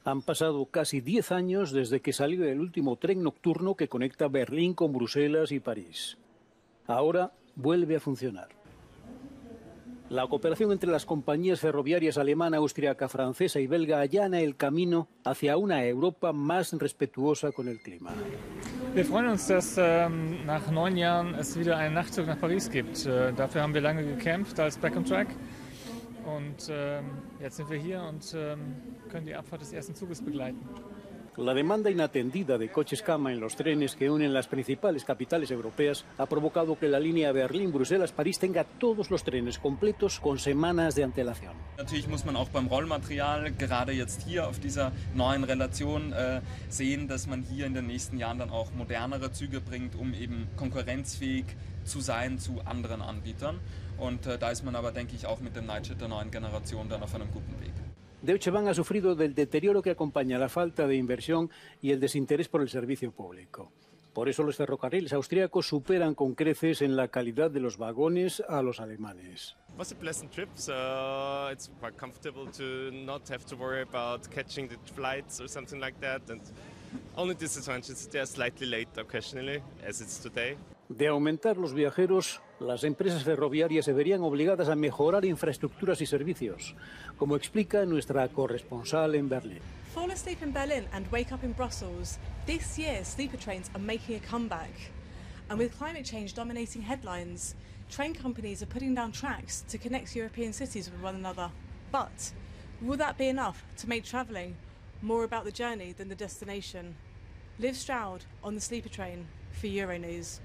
Han pasado casi 10 años desde que salió el último tren nocturno que conecta Berlín con Bruselas y París. Ahora vuelve a funcionar. La cooperación entre las compañías ferroviarias alemana, austriaca, francesa y belga allana el camino hacia una Europa más respetuosa con el clima. Wir freuen uns, dass nach 9 Jahren es wieder einen Nachtzug nach Paris gibt. Dafür haben wir lange gekämpft als Back on Track. Und jetzt sind wir hier und können die Abfahrt des ersten Zuges begleiten. La demanda inatendida de coches cama en los trenes que unen las principales capitales europeas ha provocado que la línea Berlín-Bruselas-París tenga todos los trenes completos con semanas de antelación. Natürlich muss man auch beim Rollmaterial, gerade jetzt hier auf dieser neuen Relation, sehen, dass man hier in den nächsten Jahren dann auch modernere Züge bringt, eben konkurrenzfähig zu sein zu anderen Anbietern. Und da ist man aber, denke ich, auch mit dem Nightjet der neuen Generation dann auf einem guten Weg. Deutsche Bahn ha sufrido del deterioro que acompaña la falta de inversión y el desinterés por el servicio público. Por eso los ferrocarriles austríacos superan con creces en la calidad de los vagones a los alemanes. It was a pleasant trip, so it's quite comfortable to not have to worry about catching the flights or something like that. And only disadvantage is they are slightly late occasionally, as it's today. De aumentar los viajeros, las empresas ferroviarias se verían obligadas a mejorar infraestructuras y servicios, como explica nuestra corresponsal en Berlín. Fall asleep in Berlin and wake up in Brussels. This year, sleeper trains are making a comeback. And with climate change dominating headlines, train companies are putting down tracks to connect European cities with one another. But will that be enough to make travelling more about the journey than the destination? Liv Stroud on the sleeper train for Euronews.